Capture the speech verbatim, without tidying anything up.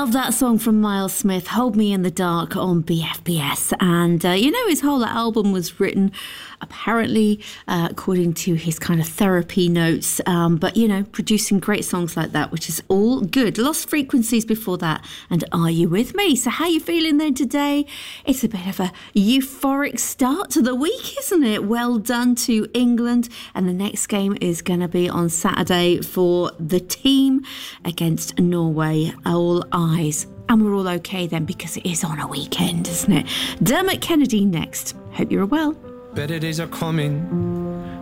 Love that song from Miles Smith, Hold Me in the Dark on B F B S. And, uh, you know, his whole album was written, apparently, uh, according to his kind of therapy notes. Um, but, you know, producing great songs like that, which is all good. Lost Frequencies before that. And Are You With Me? So how are you feeling then today? It's a bit of a euphoric start to the week, isn't it? Well done to England. And the next game is going to be on Saturday for the team against Norway. All eyes. And we're all okay then because it is on a weekend, isn't it? Dermot Kennedy next. Hope you're well. Better days are coming.